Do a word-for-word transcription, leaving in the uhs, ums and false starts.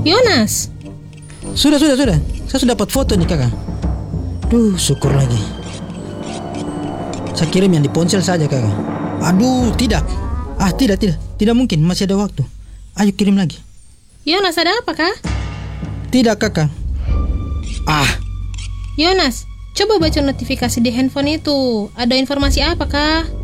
Yonas. Sudah, sudah, sudah. Saya sudah dapat foto nih kakak. Duh, syukur lagi. Saya kirim yang di ponsel saja kakak. Aduh, tidak. Ah, tidak, tidak. Tidak mungkin, masih ada waktu. Ayo kirim lagi. Yonas, ada apa kah? Tidak kakak. Ah. Yonas, coba baca notifikasi di handphone itu. Ada informasi apa kah?